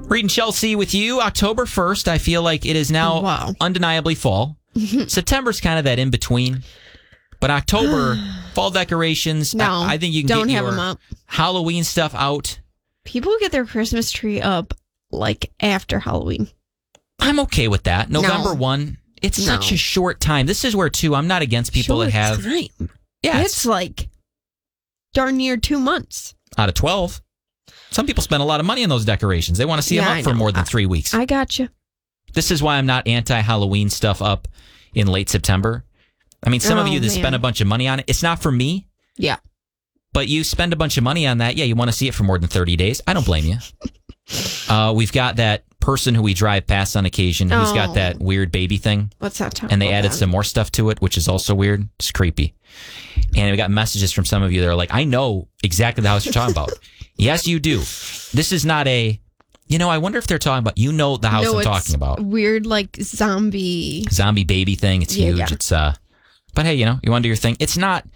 Reading Chelsea with you. October 1st, I feel like it is now undeniably fall. September's kind of that in between. But October, fall decorations. No, I think you can don't get have your them up. Halloween stuff out. People get their Christmas tree up like after Halloween. I'm okay with that. November 1, it's such a short time. This is where, too, I'm not against people that have... time. Yeah, it's like darn near 2 months. Out of 12. Some people spend a lot of money on those decorations. They want to see them up for more than 3 weeks. I got you. This is why I'm not anti-Halloween stuff up in late September. I mean, some of you that spend a bunch of money on it, it's not for me. Yeah. But you spend a bunch of money on that. Yeah, you want to see it for more than 30 days. I don't blame you. We've got that person who we drive past on occasion who's got that weird baby thing. What's that talking And they added some more stuff to it, which is also weird. It's creepy. And we got messages from some of you that are like, I know exactly the house you're talking about. Yes, you do. This is not a... I wonder if they're talking about, the house I'm talking about. Weird, like, zombie baby thing. It's huge. Yeah. It's but hey, you want to do your thing. It's not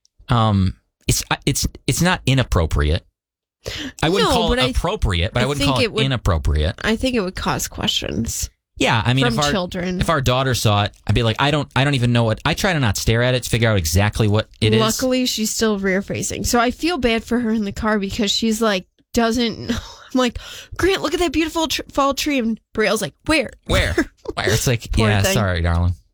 it's not inappropriate. I wouldn't call it appropriate, but I wouldn't call it inappropriate. I think it would cause questions. Yeah, I mean, if our daughter saw it, I'd be like, I don't even know what. I try to not stare at it to figure out exactly what it is. Luckily, she's still rear facing, so I feel bad for her in the car because she's like doesn't. I'm like, Grant, look at that beautiful fall tree. And Brielle's like, where? It's like, Poor thing. Sorry, darling.